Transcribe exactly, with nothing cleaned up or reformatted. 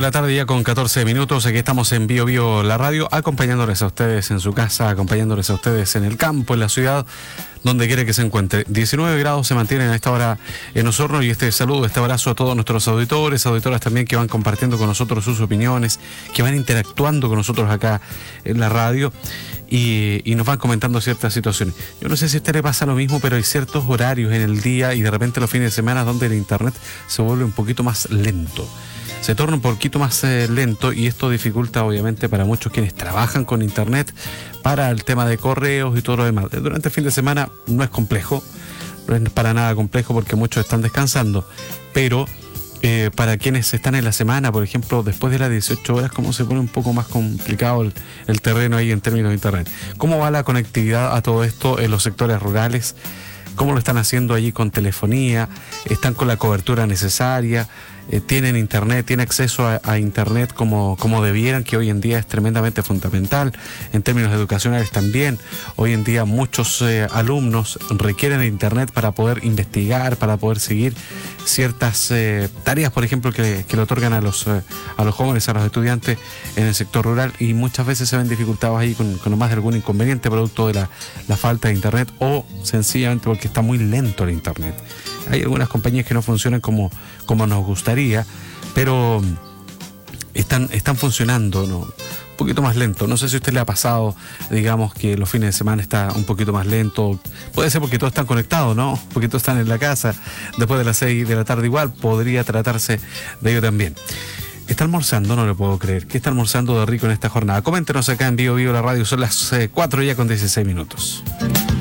de la tarde ya con catorce minutos, aquí estamos en Bio Bio la radio, acompañándoles a ustedes en su casa, acompañándoles a ustedes en el campo, en la ciudad, donde quiera que se encuentre. diecinueve grados se mantienen a esta hora en Osorno, y este saludo, este abrazo a todos nuestros auditores, auditoras también que van compartiendo con nosotros sus opiniones, que van interactuando con nosotros acá en la radio y, y nos van comentando ciertas situaciones. Yo no sé si a usted le pasa lo mismo, pero hay ciertos horarios en el día y de repente los fines de semana donde el internet se vuelve un poquito más lento. Se torna un poquito más eh, lento, y esto dificulta obviamente para muchos quienes trabajan con internet para el tema de correos y todo lo demás. Durante el fin de semana no es complejo, no es para nada complejo porque muchos están descansando, pero eh, para quienes están en la semana, por ejemplo, después de las dieciocho horas, ¿cómo se pone un poco más complicado el, el terreno ahí en términos de internet? ¿Cómo va la conectividad a todo esto en los sectores rurales? ¿Cómo lo están haciendo allí con telefonía? ¿Están con la cobertura necesaria? Eh, ¿Tienen internet? ¿Tienen acceso a, a internet como, como debieran? Que hoy en día es tremendamente fundamental. En términos educacionales también. Hoy en día muchos eh, alumnos requieren internet para poder investigar, para poder seguir ciertas eh, tareas, por ejemplo, que, que le otorgan a los, eh, a los jóvenes, a los estudiantes en el sector rural, y muchas veces se ven dificultados ahí con, con más de algún inconveniente producto de la, la falta de internet, o sencillamente porque está muy lento el internet. Hay algunas compañías que no funcionan como, como nos gustaría, pero están, están funcionando, ¿no? Un poquito más lento. No sé si a usted le ha pasado, digamos, que los fines de semana está un poquito más lento. Puede ser porque todos están conectados, ¿no? Porque todos están en la casa. Después de las seis de la tarde igual podría tratarse de ello también. ¿Está almorzando? No lo puedo creer. ¿Qué está almorzando de rico en esta jornada? Coméntenos acá en Bio Bio la radio. Son las cuatro ya con dieciséis minutos.